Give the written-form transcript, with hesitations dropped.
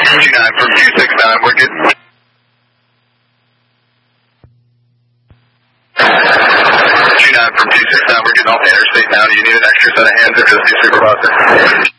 29 from 269, we're good. 29 from 269, we're getting off the interstate now. Do you need an extra set of hands or just the supervisor?